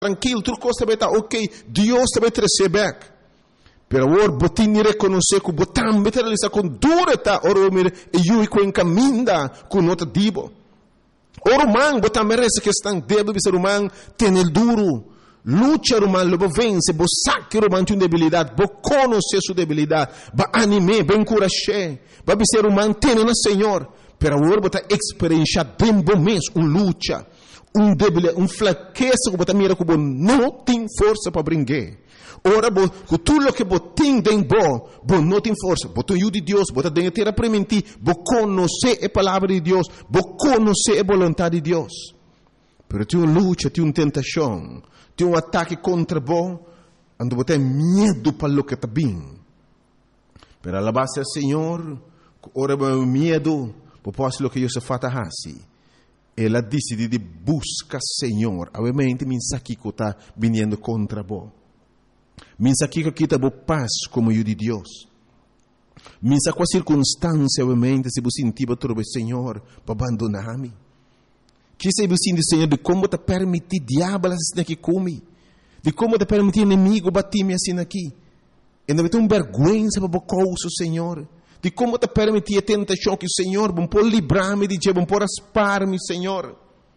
tranquilo, tudo coisa vai estar ok, Deus vai trazer back. Pero agora, botin reconhecer que botam materializa com dura tá, ora eu com encaminda com nota dibo. Ora man, botam merece que estão débil ser humano, tem el duro. Lucha humano, lo vence, bo saque humano tem debilidade, bo conhecer sua debilidade, ba anime, ba encorajar, ba ser humano tem na Senhor. Pero agora botar experiência tempo mês, luta, debilidade, fraqueza que botar mira que bo não tem força para brincar. Ora, com tudo o que você tem dentro, você não tem força. Você tem de Deus, você tem que aprender, você conhecer a palavra de Deus, você conhecer a vontade de Deus. Mas tem uma luta, tem uma tentação, tem um ataque contra você, onde você tem medo para o que está bem. Mas a base do Senhor, ora, o medo, você pode o que Deus faz assim. Ela decide de buscar o Senhor. Obviamente, minha aqui que está vindo contra você. Minsa aqui que kita bo paz como eu de Deus. Minsa com a circunstância, obviamente, se você sentir para o Senhor, para abandonar-me. Que se você sentir, Senhor, de como te permitir diabo assim aqui comigo. De como te permitir inimigo bater-me assim aqui. E não vai ter uma vergonha para o Senhor. De como te permitir a tentação que o Senhor, bom por livrar-me de Deus, bom por aspar-me, Senhor.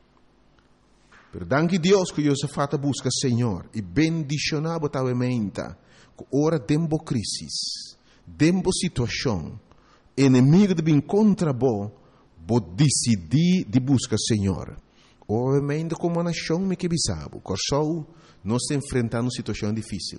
Pero danke Deus que eu se fata busca Senhor e bendicionar botavamente que ora dembo crisis, dembo situação, inimigo de bem contra bo decidir de busca Senhor. Obviamente como uma nação me que bisabo, corsou nós enfrentando situação difícil.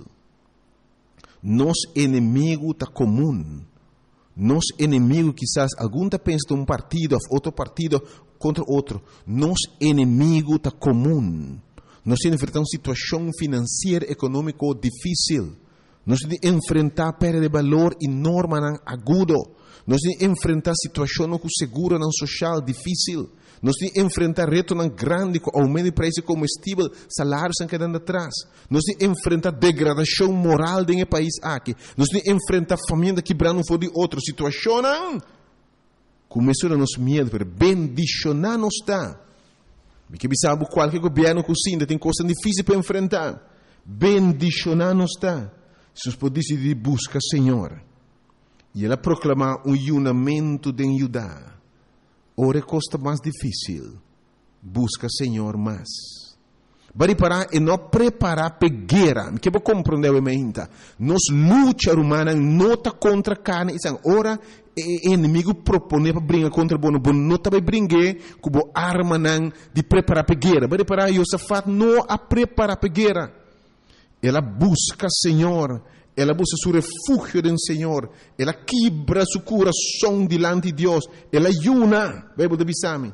Nos inimigo tá comum. Nos inimigo quizás algum tá pensa de um partido, outro partido contra outro. Nos inimigo está comum. Nós enfrentamos situação financeira, econômica difícil. Nós enfrentar perda de valor enorme, agudo. Nós enfrentar situação com seguro social difícil. Nós enfrentar reto grande com aumento de preço de combustível, salários estão quedando atrás. Nós enfrentar degradação moral do país aqui. Nós enfrentar família quebrando um de outra situação. Começou a nos medo, pero bendicionar nos dá. Porque sabe qualquer governo cozinha tem coisas difíceis para enfrentar. Bendicionar nos dá. Se nós podemos decidir buscar Senhor. E ela proclamar um unimento de ajudar. Ora costa mais difícil. Busca Senhor mais. Bari parar e não preparar para guerra. Que vou compreender obviamente. Nos luta humana não está contra carne. Ora inimigo propõe para brincar contra bono, não está para brincar com a arma de preparar para guerra. Bari parar Josafat não a preparar para guerra. Ela busca Senhor. Ela busca seu refúgio do Senhor. Ela quebra seu coração diante de Deus. Ela ayuna. Bebo de bisame.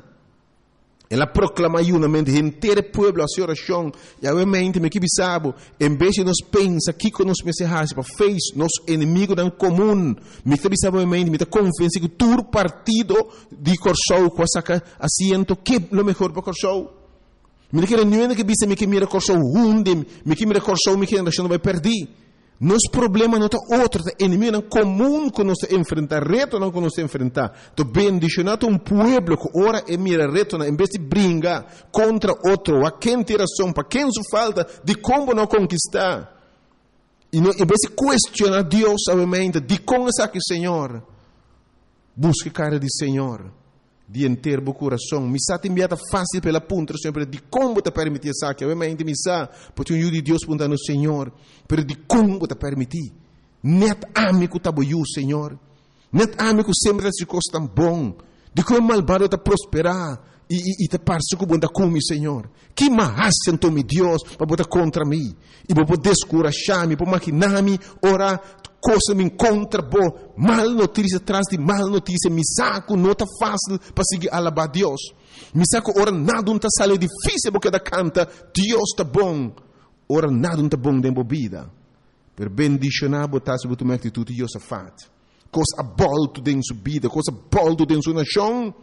Ela proclama ayunamente inteiro povo a sua oração. E obviamente, me que bisabo, em vez de nós pensar que nos mensagens para fez nosso inimigo não comum, me que bisabo obviamente, me que confiança que todo partido de Corsou com saca assento que é o melhor para Corsou. Me que não é que bisa me que mira Corsou hunde, me que mira Corsou me que a nação vai perder. Nosso problema não é outro, é inimigo não comum que nós enfrentar, reto não que nós enfrentar. Então, bendicionado um povo que ora e mira reto, em vez de brincar contra outro, a quem tem razão, para quem só falta, de como não conquistar. E não, em vez de questionar Deus, obviamente, de como é que Senhor, busque a cara de Senhor, de inteiro o coração. Me está enviada fácil pela ponta, sempre de como te permitir essa que obviamente me está, porque o de Deus punta no Senhor, pero de como te permitir. Net amigo tá boiu, Senhor. Net amigo sempre se costa tão bom. De como malvado te prosperar e te parece que bunda come, Senhor. Que mais então me Deus para botar contra mim e para descorajar-me, para maquinar-me, ora coisa me encontra boa, mal notícia atrás de mal notícia, me saco, não está fácil para seguir alabar Deus. Me saco, ora nada não está sale difícil porque da canta, Deus está bom. Ora nada não está bom dentro da vida. Per bendicionar botar sobre tua atitude Deus faz. Coisa abolto dentro sua vida, coisa abolto dentro sua nação.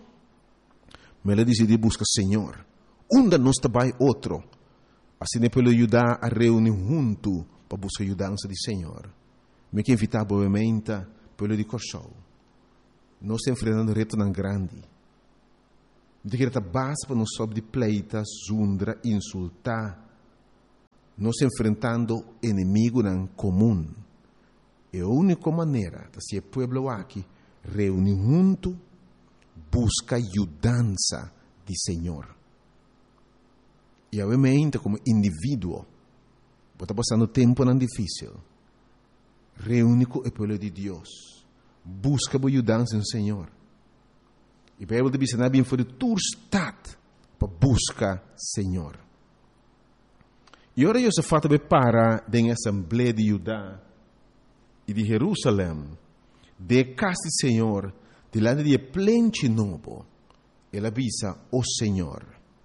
Mas ela decide buscar Senhor. Onde nós trabalha outro. Assim é para ajudar a reunir junto para buscar ajudança de Senhor. Me que invitar obviamente pelo de Corsou. Nós estamos enfrentando reto tão grande. De que está base para nós sobre de pleita, zundra, insultar. nós enfrentando inimigo em comum. E a única maneira de ser pueblo aqui, reunir junto, busca ajudança do Senhor. E obviamente, como indivíduo, está passando tempo não difícil. Reúne com o povo de Deus. Busca a ajudança no Senhor. E a Bíblia diz que não é para tu estar para buscar o Senhor. E agora eu se fato para a Assembleia de Judá e de Jerusalém, de casa do Senhor, delante de plente novo, ele avisa o Senhor.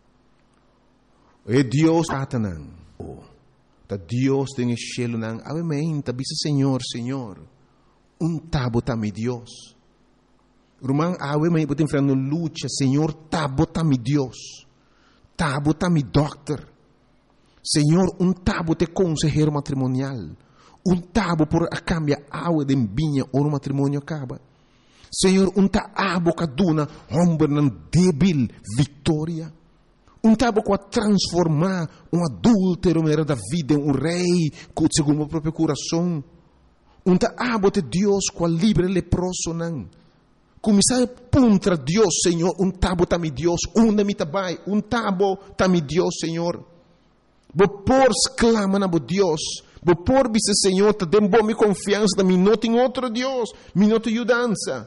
E Deus Satanás, da Deus tem o cielo nang, obviamente, avisa Senhor, tabo tá mi Deus. Romang obviamente, pode enfrentar luta, Senhor, tabo tá mi Deus. Tabo tá mi doctor. Senhor, tabo te consejero matrimonial. Tabo por a cambia água de vinha ou no matrimônio acaba. Senhor, tabo kaduna homem nan débil vitória. Tabo para transformar adúltero da vida em rei segundo o próprio coração. Tabo de Deus com livre leproso nan. Começar contra Deus, Senhor, tabo tá mi Deus, mi tabai, tabo tá mi Deus, Senhor. Por exclama na Deus. Por dizer, Senhor, te dê boa confiança da mim, não tem outro Deus, me não tem ajudança.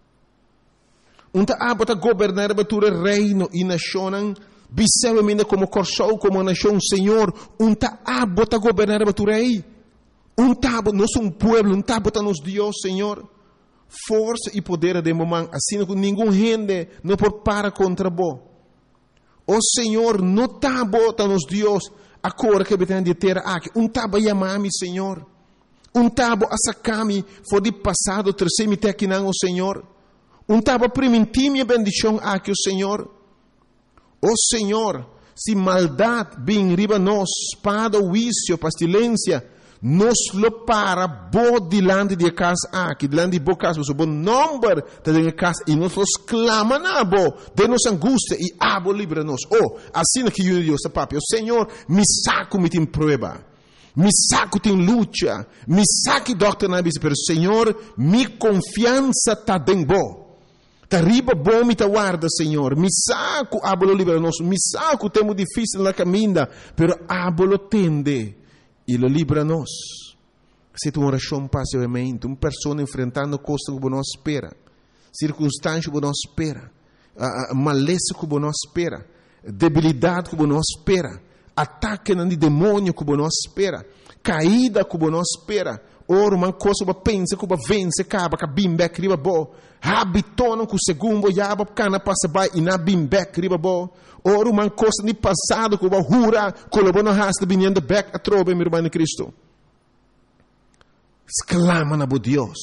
Abo tá governar o reino e nação, bisevamente como corso, como nação, Senhor, abo tá governar o rei. Abo, nós somos pueblo, abo tá nos Deus, Senhor. Força e poder de momento, assim que nenhum gente não pode parar contra vós. O Senhor, não tabo tá nos Deus, agora que betém de terra aqui, tabo chamar-me, Senhor. Tabo a sacar-me, foi de passado, terceiro me aqui não, o Senhor. Tabo permitir minha bendição aqui, o Senhor. O Senhor, se maldade vem riba nós, espada, vício, pestilência, nos lo para bo dilante de casa aqui, dilante de bo casa, o bom número de casa, e nós los clama na bo, de nos angústia, e abo livra-nos. Assim que eu Deus, papi, o Senhor, me saco me tem prova, me saco tem luta, me saque doctor na bisa, pero Senhor, mi confiança tá bem bo. Tá riba bom me tá guarda, Senhor. Me saco, abo livra-nos, me saco temo difícil na caminha, pero abo lo tende. E lo livra-nos. Se tu oração passivamente, uma pessoa enfrentando coisas que você não espera, circunstâncias que você não espera, maleza que você não espera, debilidade que você não espera, ataque de demônio que você não espera, caída que você não espera, ou uma coisa que você pensa que você vence, acaba, que bimbek riba bo, habitona que o segundo yaba cana passa by e na bimbek riba bo, ou uma coisa de passado que você jura, que você não rasta vinhando back a trobe, meu irmão em Cristo. Exclama na bo Deus.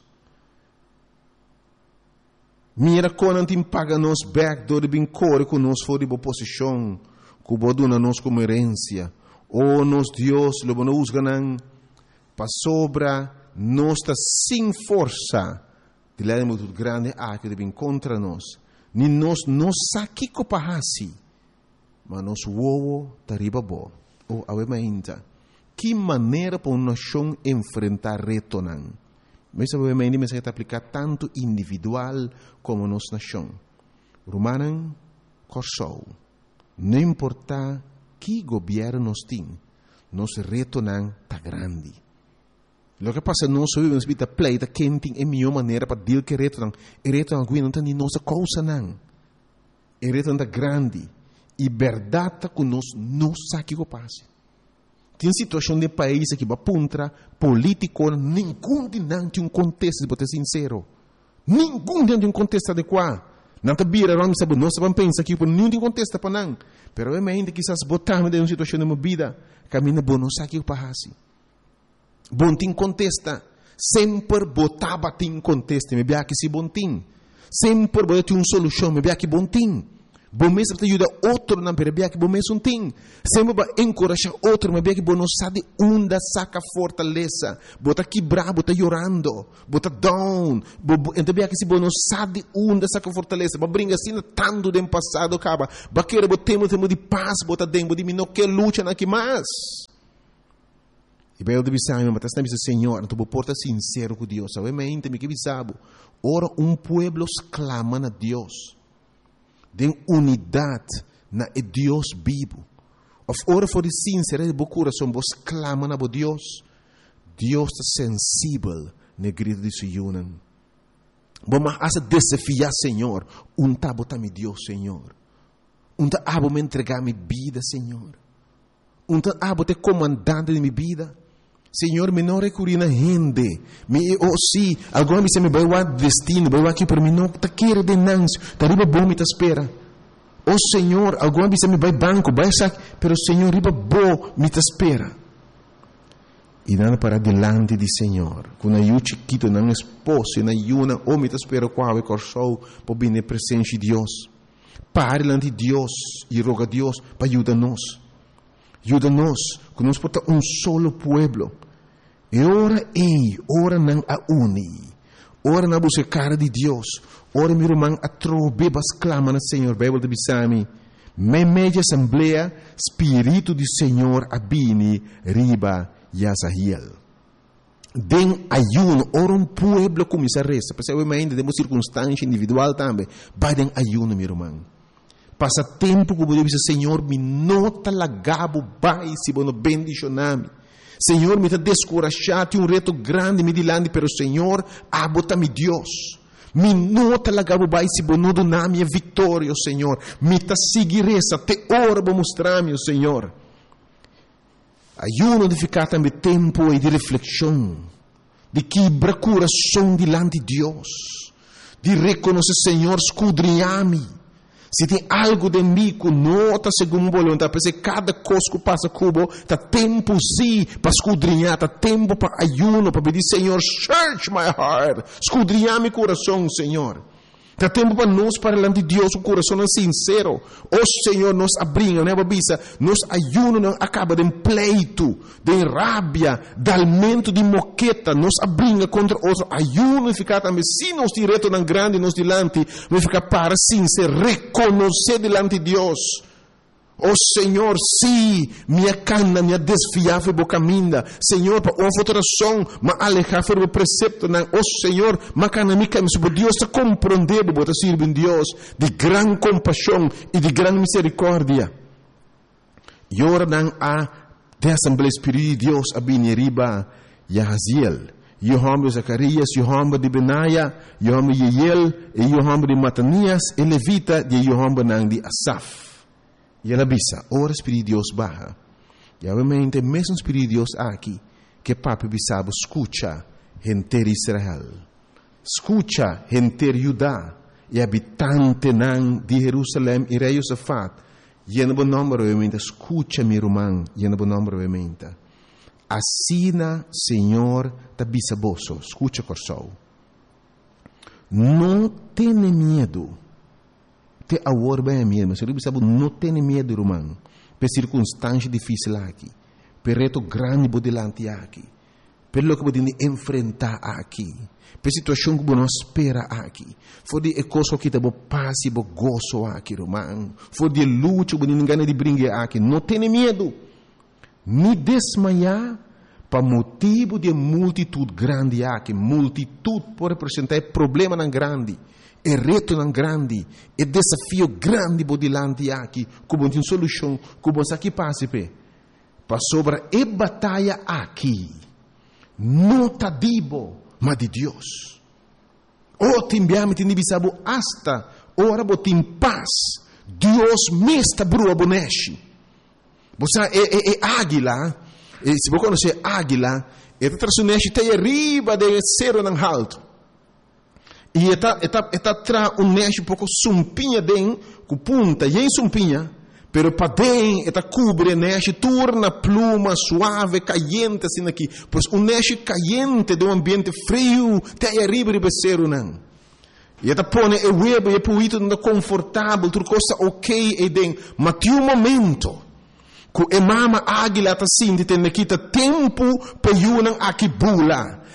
Mira quando te paga nos back do de bem core com nós for de boa posição, que você dona nos como herência, ou nos Deus, lo não usa não, para sobra, nós está sem força, de lá muito grande que deve contra nós, nem nós não saque copahasi, mas nós uovo tariba bo, ou obviamente, que maneira para uma nação enfrentar reto não? Mas obviamente me se aplicar tanto individual como nossa nação. Romanan, corsou, não importa que governo nós tem, nosso reto não está grande. Lo que passa nós vivemos vida pleita quem tem a melhor maneira para dizer que reto não tem nem nossa coisa não. É reto não grande e verdade que nós não sabe o que passa. Tem situação de país que vai contra político, nenhum tem um contexto, para ser sincero. Nenhum tem um contexto adequado. Não está bem, nós vamos pensar que não tem contexto para não. Pero realmente quizás botamos em uma situação de uma vida, caminha bom, não sabe o que passa. Bom tem contesta, sempre botava tem contesta, me vê que se bom tem. Sempre botava uma solução, me vê que bom tem. Bom mesmo te ajuda outro não para ver que bom mesmo tem. Sempre vai encorajar outro, mas ver que bom não sabe onde saca fortaleza. Bota quebrar, bota chorando, bota down. Então ver que se bom não sabe onde saca fortaleza, vai brincar assim tanto do passado acaba. Vai querer botar tempo de paz, bota dentro de mim não quer luta na que mais. E bem, eu disse, mas está dizendo, Senhor, não estou porta sincero com Deus. Sabe, mente, me que bisabo. Ora, pueblo clama a Deus. Den unidade na Deus vivo. Of ora for de sincero, de coração, vos clama na Deus. Deus está sensível na grito de Sion. Vamos a desafiar, Senhor. Tá mi Deus, Senhor. Tá abo me entregar minha vida, Senhor. Tá abo te comandante de minha vida. Senhor, me não recorri na gente. Se alguém me me vai destino, vai aqui para mim, não tá querer de nancio, tá riba bom me tá espera. Senhor, alguém me vai banco, vai sac, pero Senhor, riba bom me tá espera. E nada para delante de Senhor, com a yu chiquito, não esposo, na yuna, ou me tá espera qual é corso, para vir na presença de Deus. Pare delante de Deus e roga a Deus para ajudar-nos. Ajuda-nos, que nós porta solo pueblo. E ora não a uni. Ora na busca cara de Deus. Ora meu irmão a trobebas clama no Senhor. Bíblia de Bisami. Media assembleia, Espírito do Senhor abini riba Yazahiel. Den ayuno, ora pueblo começa a resta. Porque ainda temos circunstância individual também. Vai den ayuno, meu irmão. Passa tempo como Deus diz, Senhor, me nota lagabo vai se bono bendicionami. Senhor, me tá descorachado reto grande me dilandi, pero Senhor, abota mi Deus. Me nota lagabo vai se bono donami a vitória, Senhor. Me tá seguiressa, te ora para mostrar-me, Senhor. Ayuno de ficar também tempo e de reflexão, de quebra coração dilante de Deus, de reconhecer, Senhor, escudrinhar-me. Se tem algo de mim que não está segundo a vontade, porque cada coisa que passa cubo, está tempo sim para escudrinhar, está tempo para ayuno, para pedir, Senhor, search my heart, escudrinhar meu coração, Senhor. Está tempo para nós, para delante de Deus, o coração é sincero. Senhor, nos abrinha, né, babisa? Nos ayuno não acaba de pleito, de rabia, de aumento de moqueta, nos abrinha contra outro. Ayuno e ficar também, se nos direto não grande, nos dilante, vai ficar para sincero, reconhecer delante de Deus. Senhor, sim, minha cana, minha desfiável boca minda. Senhor, para uma alteração, mas alejar o precepto, não. Senhor, mas cana mica, mas Deus está compreendendo, bota servir Deus de grande compaixão e de grande misericórdia. E ora não há de Assembleia Espírito de Deus a bineriba Yahaziel. Yohamba de Zacarias, Yohamba de Benaia, Yohamba de Yeiel, e Yohamba de Matanias, e Levita de Yohamba não de Asaf. E ela bisa, ora Espírito de Deus barra. E obviamente, mesmo Espírito de Deus aqui, que papi bisabo, escucha, gente de Israel. Escucha, gente de Judá, e habitante nan de Jerusalém e rei Josafat. E no bom nome, obviamente, escucha, meu irmão, e no bom nome, obviamente. Assina, Senhor, ta bisaboso, escucha, corsou. Não tenha medo. Te agora bem mesmo, mas eu sabe não tem medo, irmão, por circunstância difícil aqui, por reto grande por delante aqui, pelo que podemos enfrentar aqui, por situação que nós espera aqui, for de coisa que te bo paz e bo gozo aqui, irmão, for de luta que ninguém de brincar aqui, não tem medo, me desmaiar para motivo de multitude grande aqui, multitude por representar problema não grande. É reto não grande, é desafio grande por delante aqui, como tem solução, como aqui passa para sobre a batalha aqui, não tá dibo, mas de Deus. Timbiame tem bisabo hasta, ora botim paz, Deus me está brua boneche. Você é águila, se você conhecer águila, é traçoneche tem arriba de cero não alto. E está tra neche pouco sumpinha den com punta e em sumpinha, pero para den está cobre neche torna pluma suave caliente assim aqui, pois neche caliente de ambiente frio tem arriba de becero não. E está põe o web e puito não confortável, tudo coisa ok e den, mas tem momento que a mama águila está assim de ter aqui tempo para yunang aqui bula.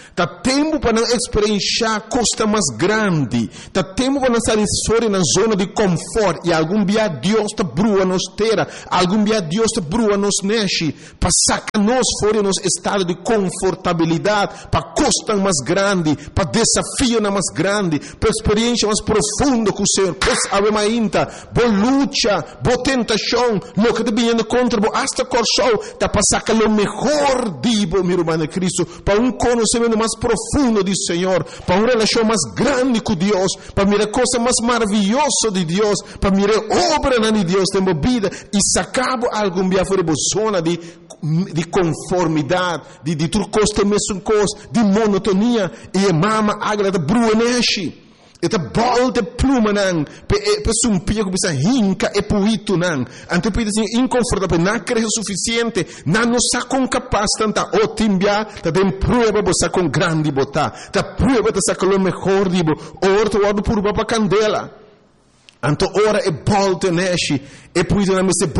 Tá tempo para não experienciar coisa mais grande. Tá tempo para não sair fora na zona de conforto. E algum dia Deus te brua nos terra. Algum dia Deus te brua nos neche. Para sacar nós fora nos estado de confortabilidade. Para coisa mais grande. Para desafio mais grande. Para experiência mais profunda com o Senhor. Pois ave mainta. Boa luta. Boa tentação. Lo que te viene contra. Boa hasta corso. Tá para sacar o melhor dibo, meu irmão Cristo. Para conhecimento mais profundo do Senhor, para uma relação mais grande com Deus, para mirar coisa mais maravilhosa de Deus, para mirar obra de Deus em minha vida e sacar algum dia fora da zona de conformidade, de tudo coisa mesmo coisa, de monotonia e mama agrada bruneshi. Ita bol de pluma nang pe sumpia que bisa hinca e puito nang ante pe assim inconfortável na crer suficiente na não sa com capaz tanta otimbia ta tem prova bosa com grande bota ta prova ta sa com o melhor dibo orto wado por baba candela anto ora e bol de neshi e puito na meste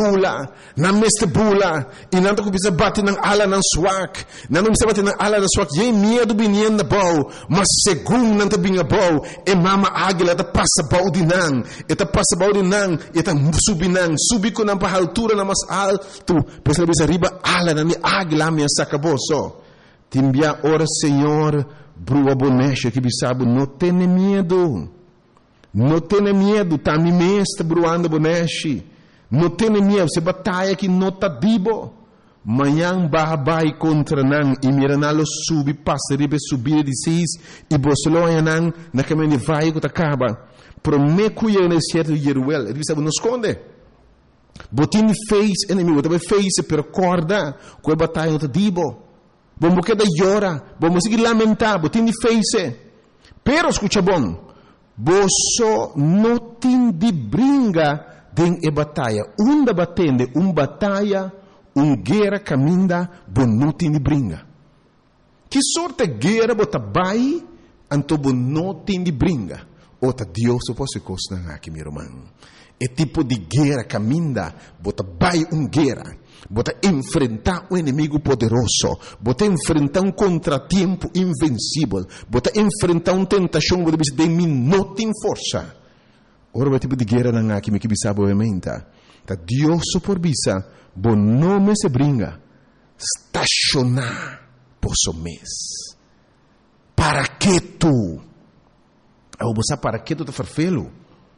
bula e nanto que bisa bate nang ala nang swak não bisa bate nang ala nang swak ye medo binien na bau mas segundo nanto binga bau e mama águila ta passa bau de nang e ta passa bau de nang e ta subi com nang pa altura na mas alto pesa bisa riba ala na mi águila mi sacaboso timbia ora Senhor brua bonecha que bisabo não tem medo. Não tenha medo, tá me mestre bruando bonechi. Não tenha medo, se batalha que não tá dibo. Manhã babai contra nan e miranalo subi passa ribe subir de seis e bosloia nan na caminho vai que tá acaba. Prometo eu não certo Jeruel, ele sabe nos esconde. Botin fez inimigo, também fez per corda, com a batalha não tá dibo. Bom porque da llora, bom seguir lamentar, botin fez. Pero escucha bom. Boso não tem de brinca den e batalha. Batende, batalha, guerra caminda, bo não tem de brinca. Que sorte guerra bota bai, anto bo não tem de brinca. Ota Deus se fosse costa aqui, meu irmão. É tipo de guerra caminda, bota bai guerra. Bota enfrentar um inimigo poderoso, bota enfrentar contratempo invencível, bota enfrentar tentação que você não tem força. Ora, o tipo de guerra não há que me bisabo ementa. Tá Deus por bisa, bom nome se brinca, estacionar posso mês. Para que tu? Ao você para que tu te farfelo?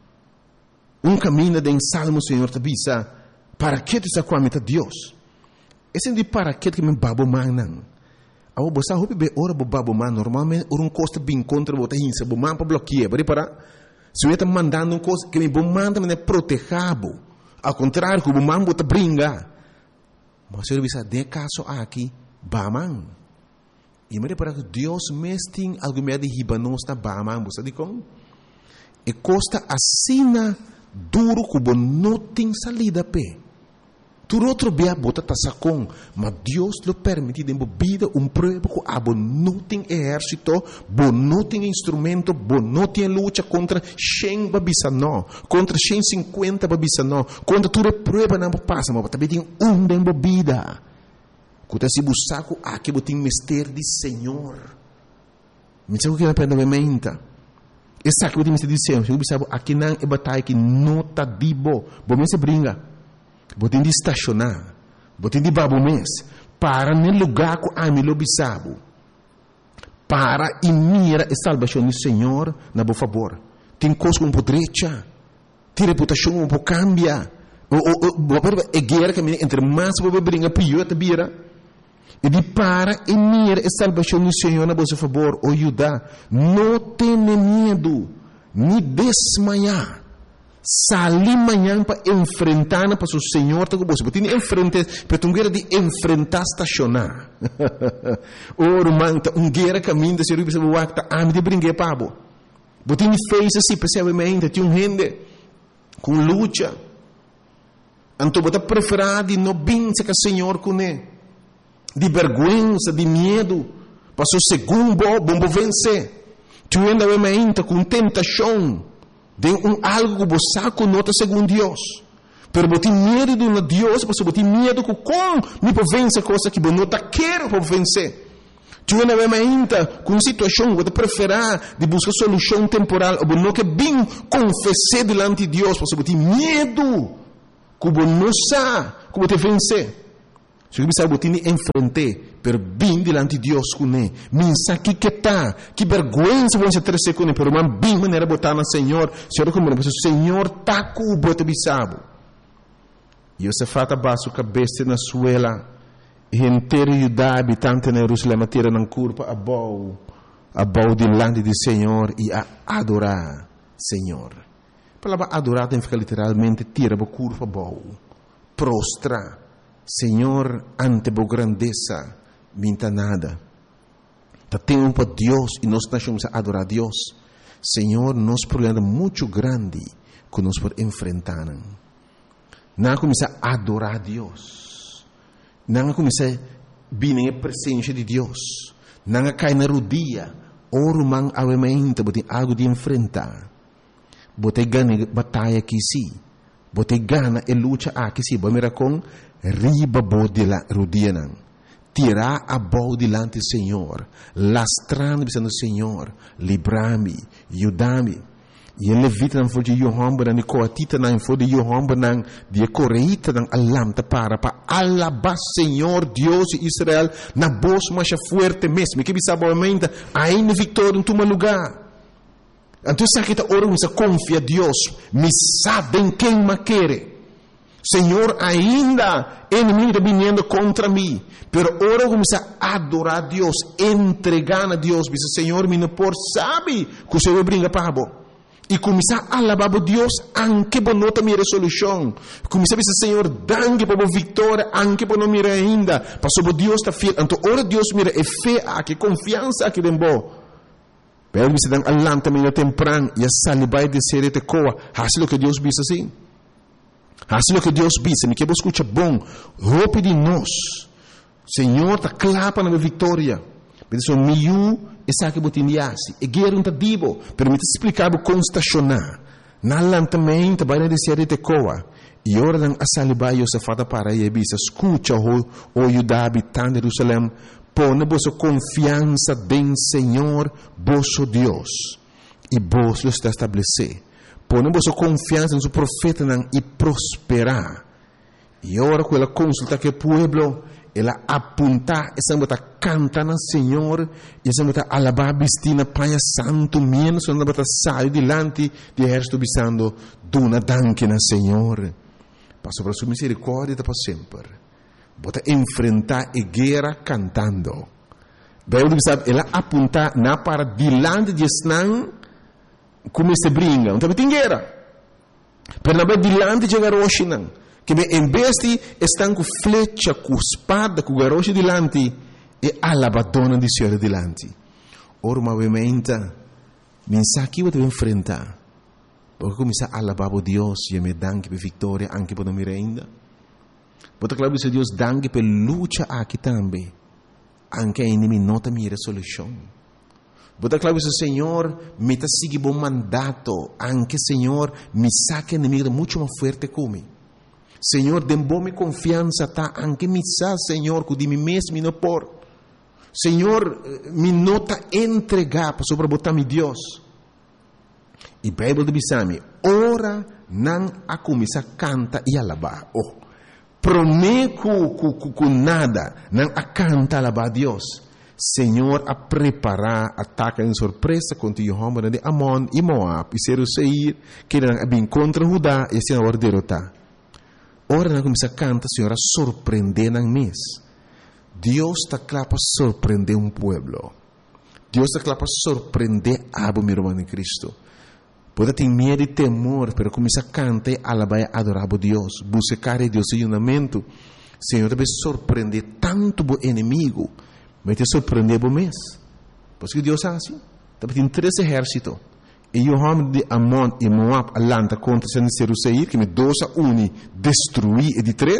Caminho de salmo, Senhor, te bisa. Para que tu está com a meta Deus? Esse de para que me babo manan. Ao você hope be ora bo babo man normalmente costa bem contra bota hinsa bo man para bloquear, para se eu está mandando coisa que me bo manda me protegabo. Ao contrário, que bo man bota brinca. Mas eu bisa de caso aqui baman. E me para que Deus mesting algo me de hibanos na baman, você diz e costa assina duro que bo não tem salida pe. Tu outro bia bota tasacon, mas Deus lo permite em vida prova que abo não tem exército, bo não tem instrumento, bo não tem luta contra 100 babisa não, contra 150 babisa não, contra tu prova não passa, mas também tem de vida. Quando se buscaco aqui botin mister de Senhor. Me diz o que aprende a menta. Essa que botin mister de Senhor, eu bisabo aqui não é batalha que não tá dibo, bo me se brinca. Botin de estacionar, botin de babo mês, para no lugar que a mim lo bisabo, para e mira a salvação do Senhor na bo favor. Tem coisa com podrecha, tem reputação um pouco cambia, é guerra que entre mais você brinca pior te vira. E de para e mira a salvação do Senhor na bo favor, o ajuda, não tenha medo, nem desmaiar. Salir manhã para enfrentar para o Senhor, tá com você. Tem enfrentar, para guerra de enfrentar estacionar. Manta, guerra caminho de ser o bispo wakta, de brincar pabo. Botin fez assim, percebamente, tinha gente com luta. Então bota preferado de não bença que o Senhor com de vergonha, de medo, para o segundo bom vencer. Tinha ainda com tentação. De algo que você conota segundo Deus. Pero você tem medo de Deus, você tem medo que como me vence coisa que você não quer vencer. Tu não vai ainda com situação, você preferir de buscar solução temporal, ou não que bem confessar diante de Deus, porque você tem medo, que você não sabe, que você vencer. Se você sabe, você tem que enfrentar, pero bem diante de Deus com ele. Minsa que está, que vergonha você trazer com ele, pero man bem maneira botar no Senhor, Senhor como o Senhor está com você bisabo. E você fata baixo cabeça na suela. Inteiro Judá, habitante de Jerusalém, tira na curva a bau diante do Senhor e a adorar Senhor. A palavra adorar tem que ficar literalmente tira a curva a bau, prostra, Senhor, ante a grandeza, minta nada. Tá tempo para Deus e nós estamos a adorar Deus. Senhor, nosso problema é muito grande que nós podemos enfrentar. Não começar a adorar Deus. Não começar a vir na presença de Deus. Não cair na rodia. Orman avementa, bote algo de enfrentar. Bote ganha batalha aqui sim. Bote gana e luta aqui sim. Bote mira com riba bote la rodia não. Tirar a bola delante do Senhor. Lastrando dizendo Senhor, livra-me, ajuda-me. E ele levita não foi de Yohamba, não coatita não foi de Yohamba, não de coreita não alamta para alabar Senhor Deus de Israel na bolsa mais forte mesmo. Que bisaba aumenta ainda vitória em todo lugar. Então sabe que ora você confia Deus, me sabe em quem me quer. Senhor ainda inimigo está vindo contra mim, pero ora começa a adorar Deus, entregar a Deus, diz Senhor, me não por sabe que o Senhor brinca para você. E começar a alabar a Deus, anche por não ter minha resolução. Começar a dizer, Senhor, danke por a vitória, anche por não mirar ainda. Passou por Deus está fiel. Então, ora Deus mira, é fé aqui, confiança aqui dentro. Pero você dá alam também temprano, e a salibai de ser te coa. Assim o que Deus diz assim. Assim o que Deus diz, me que escuta bom, roupa de nós. Senhor, está clapa na vitória. Pero miu essa que botindiasi, e guerra não dibo, permite explicar o constacionar. Nalan também vai na descer de coa. E ora dan asalibai o safata para e bisa escuta o Judá habitante de Jerusalém, põe vossa confiança em Senhor, vosso Deus, e vos lo está estabelecer. Põe vossa confiança em seu profeta e prosperar. E ora com ela consulta que o pueblo ela apunta, essa bota canta na Senhor, essa bota alabar bistina Pai Santo, menos quando bota sai delante de exército bisando, dona danke na Senhor. Passo para sua misericórdia para sempre. Bota enfrentar a guerra cantando. Daí sabe, ela apunta na para delante de Esnan, como se brinca, não tem guerra. Pero na delante de Garoshinan. Que em vez de estar com flecha, com espada, com garoche delante, e alabadona de Senhor delante. Ora, obviamente, mensagem que você vai enfrentar. Porque começar a alabar a Deus, e me danke por vitória, anche por não me ainda. Porque claro que Deus danke por luta aqui também. Anche a inimigo não tem minha solução. Porque claro que Senhor me está seguindo bom mandato, anche Senhor me saca inimigo muito mais forte comigo. Senhor, dê-me confiança, tá? Anche me sa, Senhor, que de mim mesmo não por. Senhor, me nota entregar para sobre botar meu Deus. E a Bíblia diz-me, ora não a começar a cantar e alabar. Oh, prometo com nada, não a cantar e alabar a Deus. Senhor, a preparar ataque em surpresa contra Jehová de Amon e Moab e Seir, que não bem contra Judá e se não derrotar. Ora, nós começamos a cantar, Senhor, a surpreender na mês. Deus está claro para surpreender um povo. Deus está claro para surpreender a meu irmão em Cristo. Pode ter medo e temor, mas começar a cantar e alabar e adorar a Deus. Buscar a Deus em unamento. Senhor, deve surpreender tanto o inimigo, mas te surpreender o mês. Porque Deus é assim. Tem 3 exércitos. E Jehová de Amon e Moab alanta contra Seir, que me 2-1 destruir e de 3.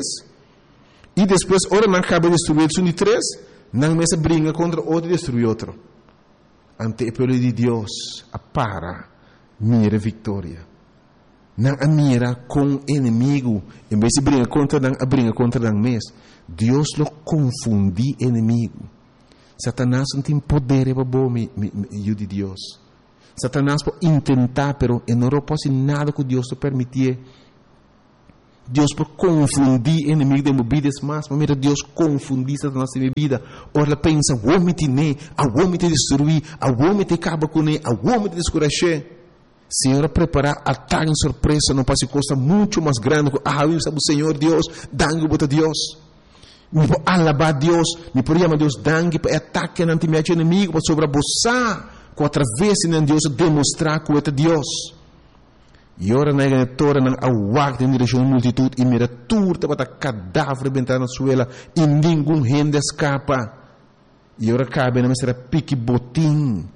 E depois, ora não acaba de destruir de 3, não mesa brinca contra outro e destrui outro. Ante o poder de Deus, a para mira vitória. Não a mira com inimigo, em vez de brinca contra não, a brinca contra não mês. Deus lo confundi inimigo. Satanás não tem poder para bom de Deus. Satanás pode tentar, pero não pode nada que Deus te permitir. Deus pode confundir inimigo de minha vida, mas mira, Deus confundir Satanás de minha vida. Ora, ela pensa, vou me te destruir, vou me te acabar com ele, vou me te descuracher. Senhor, preparar ataque em surpresa, não pode coisa muito mais grande. Eu sabe o Senhor Deus, dangue para Deus. Me pode alabar Deus, me pode chamar Deus, dangue para ataque ante meu inimigo, para sobreposar, com através de Deus, demonstrar que é Deus. E ora na igreja não awak em direção à multitud e mira turta para cadáver bentar na suela e nenhum rende escapa. E ora cabe na mestra pique botim,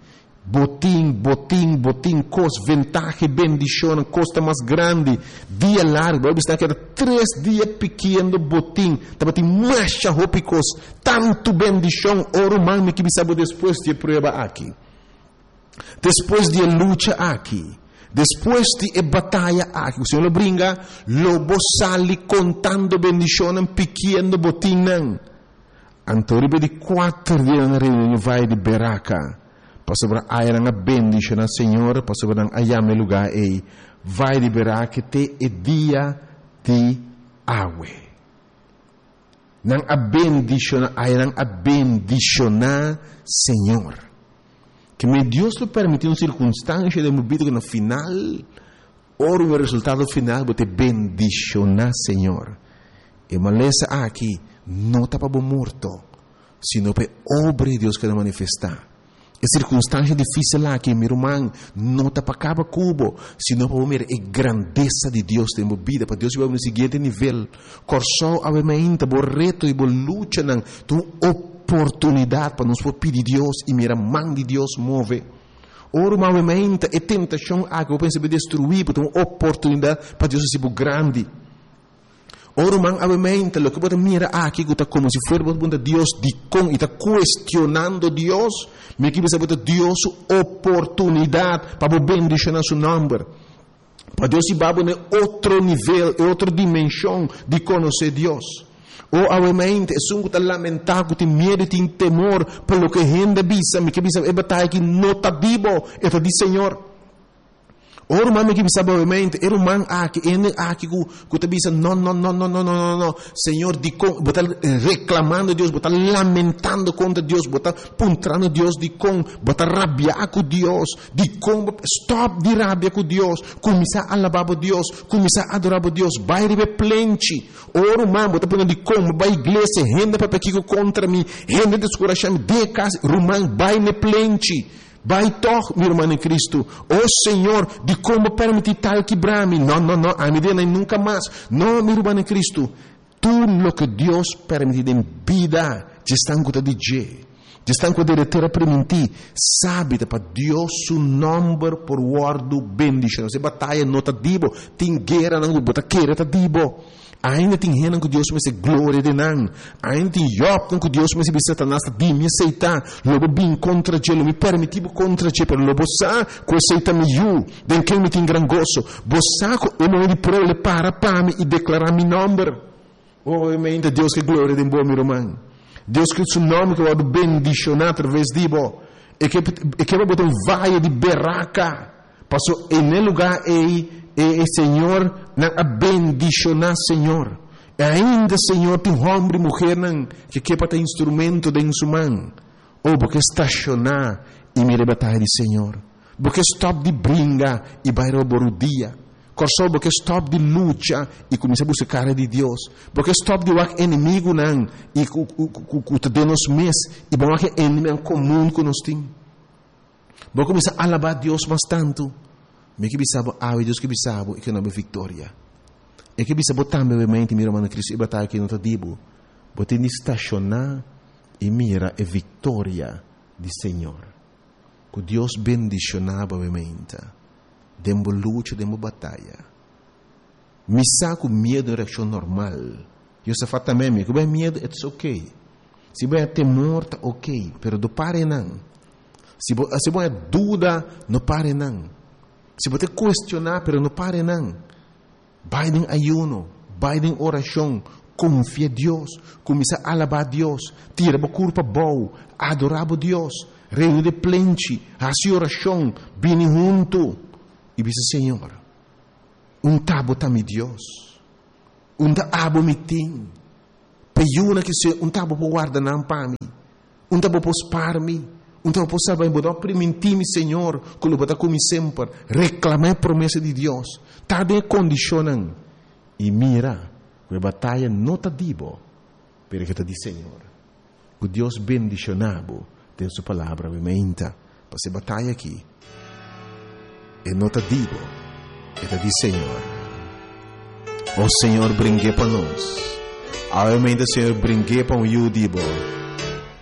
cos ventaja e bendição, costa mais grande, dia largo, está que era 3 dias pequeno botim, estava tem marcha ropicos, tanto bendição, oro man me que sabe depois de prova aqui. Depois de luta aqui. Depois de batalha aqui, o Senhor lo brinca, lobo sali contando bendição pequeno botim. Antoribe de 4 dias na reunião vai de Beraca. Pasabra ayang a bendição na Senhor, pasabra ang ayame lugar e vai de Beraca te e dia de awe. Nang a bendição ayang a bendição na Senhor. Que me Deus lhe permitiu uma circunstância de minha vida que no final, ora o resultado final, vou te bendicionar, Senhor. E maleza aqui, não está para morto, sino para obra de Deus que vai manifestar. E circunstância difícil aqui, meu irmão, não está para acabar cubo, sino para ver a grandeza de Deus em minha vida, para Deus vai no seguinte nível. Corsou a mente, o reto e a luta, tu oportunidade para nos pedir Deus e mira mão de Deus move. Ora, movimento e tentação que eu penso destruir, porque uma oportunidade para Deus ser grande. Ora, movimento, o que você mira aqui, que está como se fosse Deus de com e está questionando Deus, me que você Deus oportunidade para bendicionar seu nome. Para Deus ir para outro nível, outra dimensão de conhecer Deus. Ou obviamente é um que lamentar, que tem medo, tem temor pelo que gente bisa, me que bisa é batalha que não está vivo, é de Senhor. Ora mami que bisa obviamente, era man aqui, que te bisa não, Senhor, de com, botar reclamando Deus, botar lamentando contra Deus, botar puntrando Deus de com, botar rabiar com Deus, de com, stop de rabia com Deus, começar a alabar Deus, começar a adorar Deus, vai receber plente. Ora mami, botar punando de com, vai igreja, renda para pequeno contra mim, renda descorachar-me, de casa, rumang, vai ne plente. Vai toch, meu irmão em Cristo. Oh Senhor, de como permitir tal quebrar-me? Não, a minha vida nunca mais. Não, meu irmão em Cristo. Tudo o que Deus permite em vida, já estão com o DJ. Já estão com a diretora permitir. Sabe, para Deus, o nome por guardo bendição. Se batalha não está dibo, tem guerra não está queira está dibo. Ainda tem gente que Deus me se glória de não. Ainda tem Job que Deus me se Satanás de me aceitar. Logo bem contra ele, me permitir contra ele, pero logo sa que aceita me eu, den que me tem gran gozo. Bosa ko o momento pro le para me e declarar meu nome. Obviamente Deus que glória de bom meu irmão. Deus que seu nome que vai bendicionar através de bo. E que vai botar vai de Beraca. Passou em lugar e Senhor, na bendicionar Senhor. E ainda Senhor, tem homem e mulher que quer para ter instrumento de sua mão. Ou porque estacionar e me batalha de Senhor. Porque stop de brinca e vai roubar o dia. Corsou porque stop de luta e começa a buscar de Deus. Porque stop de o inimigo não e que te nos mês e bom que inimigo comum que nós temos. Vou começar a alabar Deus mais tanto. Me que bisabo, Deus que bisabo, e que não é vitória. E que bisabo também, obviamente, meu irmão Cristo, e batalha que não está dibo. Bote de estacionar e mira a vitória do Senhor. Que Deus bendicionava, obviamente. Demo luta, demo batalha. Me saco medo em reação normal. Eu só faço também, que vai medo, é ok. Se vai temor, tá ok. Pero não pare não. Se vai dúvida, não pare não. Se você questionar, pero não pare não. Vai em ayuno, vai em oração, confia em Deus, começa a alabar a Deus, tira a culpa boa, adorar a Deus, reino de plente, a oração, bem junto, e diz, Senhor, tabo também Deus, tabo me tem, peiuna que se tabo por guardar não para mim, tabo por spar me, tabo por salvar me, botar permitir-me, Senhor, que eu botar como sempre, reclamar a promessa de Deus, tá de condicionando, e mira, a batalha não está dibo, porque está diz Senhor, que Deus bendicionado, tem sua palavra, menta, para essa batalha aqui, e não está dibo, está diz Senhor, o Senhor brinque para nós, obviamente o Senhor brinque para o dibo,